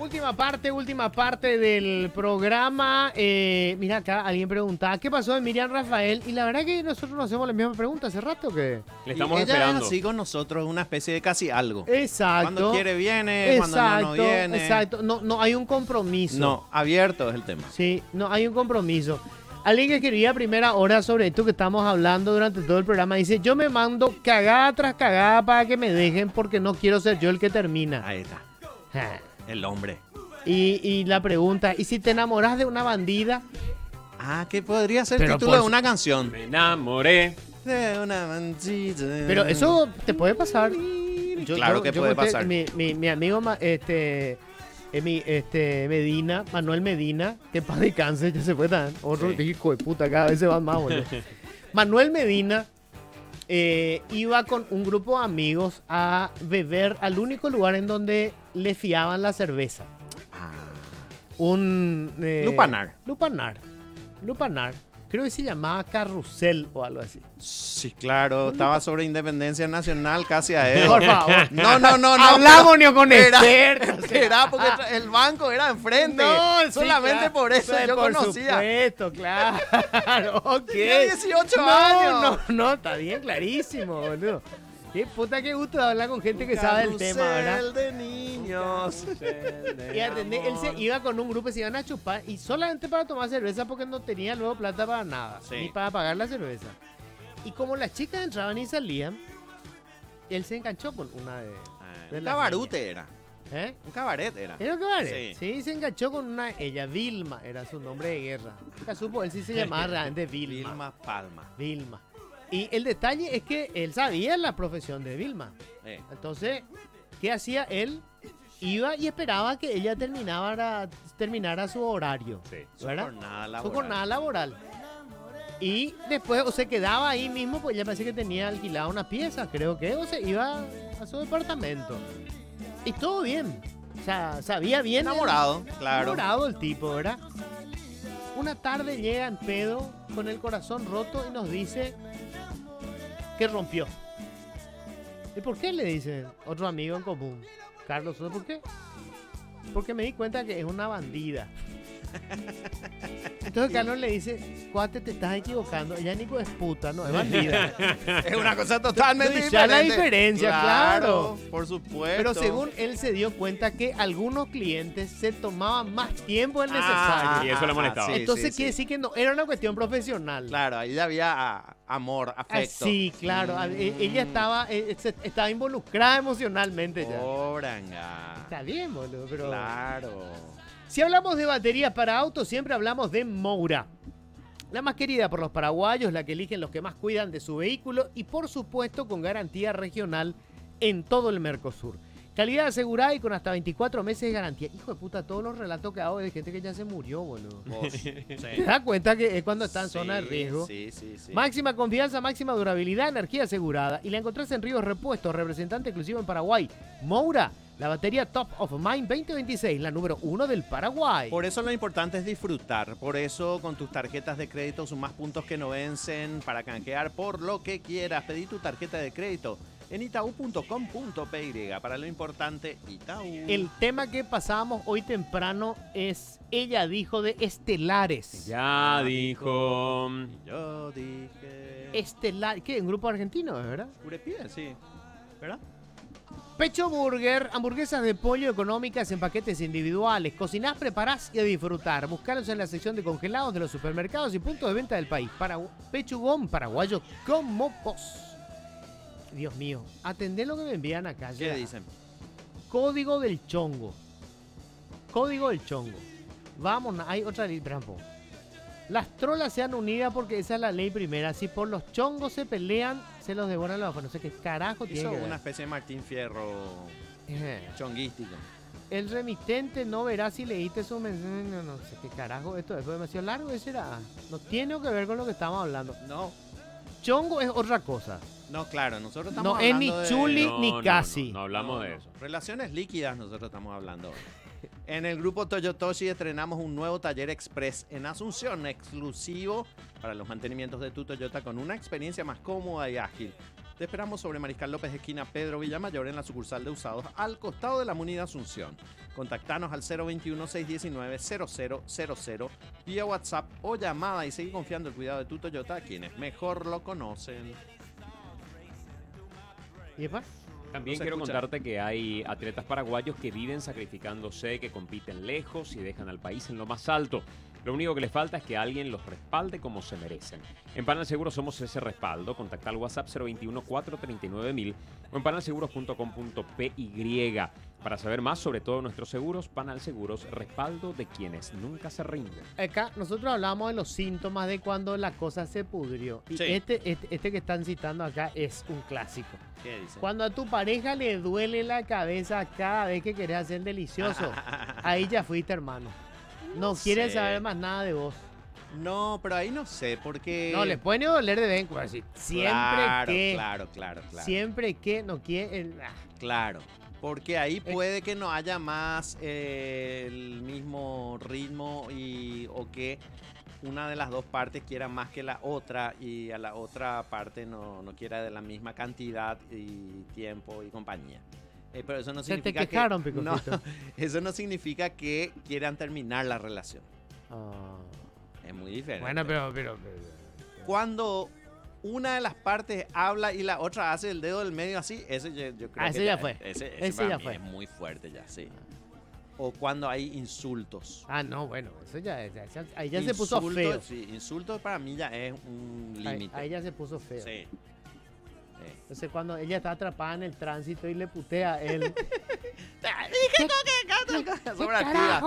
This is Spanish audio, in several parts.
Última parte del programa. Mira acá, alguien preguntaba, ¿qué pasó de Miriam Rafael? Y la verdad que nosotros nos hacemos la misma pregunta hace rato que... Le estamos ella esperando. es así con nosotros, una especie de casi algo. Exacto. Cuando quiere viene, cuando no viene. Exacto, no hay un compromiso. No, abierto es el tema. Sí, no hay un compromiso. Alguien que escribía a primera hora sobre esto que estamos hablando durante todo el programa dice, yo me mando cagada tras cagada para que me dejen porque no quiero ser yo el que termina. Ahí está, Ja. el hombre. Y la pregunta, ¿y si te enamoras de una bandida? Ah, que podría ser Pero título por de una canción. Me enamoré. De una bandida. Pero eso te puede pasar. Claro que puede pasar. Mi amigo Medina, Manuel Medina, que paz de cáncer, ya se fue tan. Otro Sí. hijo de puta, cada vez se van más, boludo. Manuel Medina iba con un grupo de amigos a beber al único lugar en donde le fiaban la cerveza. Ah, Un... Lupanar. Lupanar. Creo que se llamaba Carrusel o algo así. sí, claro, estaba sobre independencia nacional casi a él. Por favor. No. Hablamos ni con Era- expertos. Era porque el banco era enfrente. No, sí, solamente claro. por eso Sí, yo por conocía. supuesto, claro. Ok. Tenía 18 no, años. No, está bien, clarísimo, boludo. Qué puta, qué gusto de hablar con gente que sabe del tema, ¿verdad? Carrusel de niños. Y atendé, él se iba con un grupo y se iban a chupar y solamente para tomar cerveza porque no tenía luego plata para nada, Sí. ni para pagar la cerveza. Y como las chicas entraban y salían, él se enganchó con una de Un las cabarute era. niñas. ¿Eh? Un cabaret era. ¿Era un cabaret? Sí. Sí, se enganchó con una, ella, Vilma, era su nombre de guerra. Nunca supo, él sí se llamaba realmente Vilma. Vilma Palma. Vilma. Y el detalle es que él sabía la profesión de Vilma. Entonces, ¿qué hacía él? Iba y esperaba que ella terminara su horario. Sí. ¿Verdad? Jornada laboral. Su jornada laboral. Y después o se quedaba ahí mismo, pues ya parece que tenía alquilada una pieza, creo que, o se iba a su departamento. Y todo bien. O sea, sabía bien. Enamorado, claro. Enamorado el tipo, ¿verdad? Una tarde llega en pedo con el corazón roto y nos dice que rompió. ¿Y por qué? Le dice otro amigo en común. Carlos, ¿sabes por qué? Porque me di cuenta que es una bandida. Entonces Carlos le dice, cuate, te estás equivocando. Ella Nico es puta, no es bandida. Es una cosa totalmente Ya diferente. la diferencia, claro. Por supuesto. Pero según él se dio cuenta que algunos clientes se tomaban más tiempo del necesario. Y eso le molestaba. sí, Entonces sí, quiere sí. decir que no era una cuestión profesional. Claro, ahí ya había amor, Ah, afecto. sí, claro. Ella estaba involucrada emocionalmente ya. Oranga. Está bien, boludo, pero... Claro. Si hablamos de baterías para autos, siempre hablamos de Moura. La más querida por los paraguayos, la que eligen los que más cuidan de su vehículo y por supuesto con garantía regional en todo el Mercosur. Calidad asegurada y con hasta 24 meses de garantía. Hijo de puta, todos los relatos que hago de gente que ya se murió, boludo. Vos. Sí. ¿Te das cuenta que es cuando está en zona de riesgo? Sí. Máxima confianza, máxima durabilidad, energía asegurada. Y la encontrás en Ríos Repuestos, representante exclusivo en Paraguay. Moura, la batería Top of Mind 2026, la número 1 del Paraguay. Por eso lo importante es disfrutar. Por eso con tus tarjetas de crédito sumás puntos que no vencen para canjear por lo que quieras. Pedí tu tarjeta de crédito en itaú.com.py. Para lo importante, Itaú. El tema que pasábamos hoy temprano es Ella dijo de Estelares. Ya dijo. Yo dije... Estelar, ¿qué? ¿Un grupo argentino, verdad? Urepide, sí. ¿Verdad? Pecho Burger, hamburguesas de pollo económicas en paquetes individuales. Cocinás, preparás y a disfrutar. Buscaros en la sección de congelados de los supermercados y puntos de venta del país. Pechugón paraguayo como vos. Dios mío, atendé lo que me envían acá. ¿Qué dicen? Código del chongo. Código del chongo. Vamos, hay otra ley, trampo. Las trolas se han unidas porque esa es la ley primera. Si por los chongos se pelean, se los devoran los ojos. No sé qué carajo tiene Hizo que ver. una especie de Martín Fierro chonguístico. El remitente no verá si leíste su mensaje. No sé qué carajo. Esto es demasiado largo. ¿Qué será? No tiene que ver con lo que estamos hablando. No, Chongo es otra cosa. no, claro, nosotros estamos No es hablando ni de... chuli ni casi. No hablamos de eso. Relaciones líquidas nosotros estamos hablando. En el grupo Toyotoshi estrenamos un nuevo taller express en Asunción, exclusivo para los mantenimientos de tu Toyota con una experiencia más cómoda y ágil. Te esperamos sobre Mariscal López, esquina Pedro Villamayor, en la sucursal de usados, al costado de la Muni de Asunción. Contactanos al 021-619-0000 vía WhatsApp o llamada y seguir confiando el cuidado de tu Toyota a quienes mejor lo conocen. ¿Y después? También No se quiero escucha. contarte que hay atletas paraguayos que viven sacrificándose, que compiten lejos y dejan al país en lo más alto. Lo único que les falta es que alguien los respalde como se merecen. En Panal Seguro somos ese respaldo. Contacta al WhatsApp 021-439-1000 o en panalseguros.com.py. Para saber más sobre todos nuestros seguros, Panal Seguros, respaldo de quienes nunca se rinden. Acá nosotros hablamos de los síntomas de cuando la cosa se pudrió. Y Sí. este que están citando acá es un clásico. ¿Qué dice? Cuando a tu pareja le duele la cabeza cada vez que querés hacer delicioso, ahí ya fuiste, hermano. No quiere sé. saber más nada de vos. No, pero ahí no sé, porque... No, le puede doler de vez en cuando. Así, siempre claro, que, claro. siempre que no quiere. Claro, porque ahí puede que no haya más el mismo ritmo o que una de las dos partes quiera más que la otra y a la otra parte no quiera de la misma cantidad y tiempo y compañía. Pero eso no Se te significa quejaron, que Picofito. no, eso no significa que quieran terminar la relación. Ah. Es muy diferente. Bueno, pero. Cuando una de las partes habla y la otra hace el dedo del medio así, ese yo creo Ese que ya fue. Ese Ese para ya mí fue. es muy fuerte ya, sí. O cuando hay insultos. Ah, no, bueno, eso ahí ya se puso feo. Sí, insultos para mí ya es un límite. Ahí ya se puso feo. Sí. Entonces cuando ella está atrapada en el tránsito y le putea a él. Sobreactiva.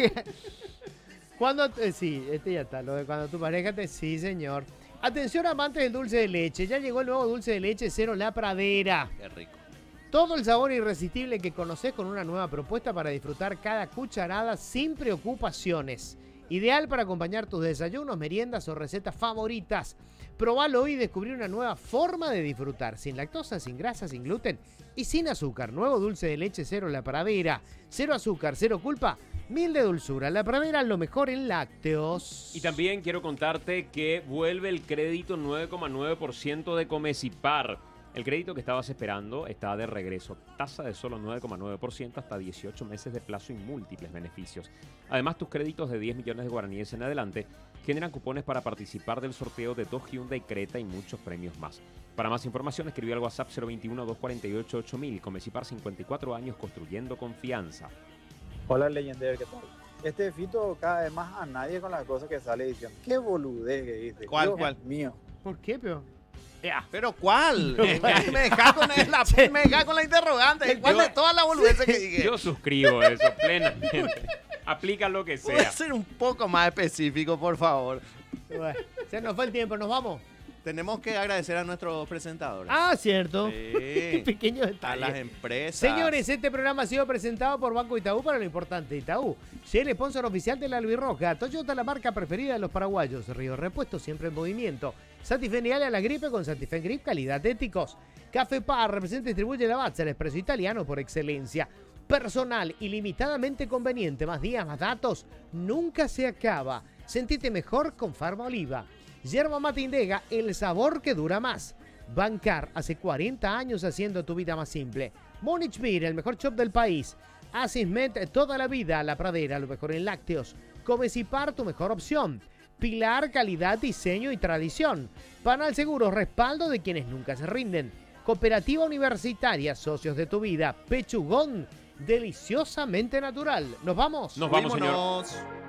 Cuando sí, este ya está, lo de cuando tu pareja te sí, señor. Atención amantes del dulce de leche, ya llegó el nuevo dulce de leche Cero La Pradera. Qué rico. Todo el sabor irresistible que conoces con una nueva propuesta para disfrutar cada cucharada sin preocupaciones. Ideal para acompañar tus desayunos, meriendas o recetas favoritas. Probalo hoy y descubrir una nueva forma de disfrutar, sin lactosa, sin grasa, sin gluten y sin azúcar. Nuevo dulce de leche Cero La Pradera. Cero azúcar, cero culpa, 1000 de dulzura. La Pradera, lo mejor en lácteos. Y también quiero contarte que vuelve el crédito 9,9% de Comecipar. El crédito que estabas esperando está de regreso. Tasa de solo 9,9% hasta 18 meses de plazo y múltiples beneficios. Además, tus créditos de 10 millones de guaraníes en adelante generan cupones para participar del sorteo de 2 Hyundai Creta y muchos premios más. Para más información, escribí al WhatsApp 021-248-8000. Comecipar, 54 años construyendo confianza. Hola, Legendary, ¿qué tal? Este Fito cada vez más a nadie con las cosas que sale diciendo. Qué boludez que dice. ¿Cuál, Dios cuál? mío. ¿Por qué, peor? ¿Pero cuál? me deja con la interrogante. ¿Cuál de todas las boludeces que dije? Yo suscribo eso plenamente. Aplica lo que ¿Puede sea. ser un poco más específico, por favor? Bueno, se nos fue el tiempo, nos vamos. Tenemos que agradecer a nuestros presentadores. Ah, cierto. Sí. Pequeño A detalle. las empresas. Señores, este programa ha sido presentado por Banco Itaú para lo importante. Itaú, el sponsor oficial de la Albirroja. Toyota, la marca preferida de los paraguayos. Río Repuesto, siempre en movimiento. Satifenial a la gripe con Satifen Grip, calidad de éticos. Café Par, representa y distribuye Lavazza, el expreso italiano por excelencia. Personal ilimitadamente conveniente, más días, más datos, nunca se acaba. Sentite mejor con Farma Oliva. Yerba Mate Indega, el sabor que dura más. Bancar, hace 40 años haciendo tu vida más simple. Monich Beer, el mejor shop del país. Asismet, toda la vida. La Pradera, lo mejor en lácteos. Comecipar, tu mejor opción. Pilar, calidad, diseño y tradición. Panal Seguros, respaldo de quienes nunca se rinden. Cooperativa Universitaria, socios de tu vida. Pechugón, deliciosamente natural. ¿Nos vamos? Nos vamos, señor. Fuímonos.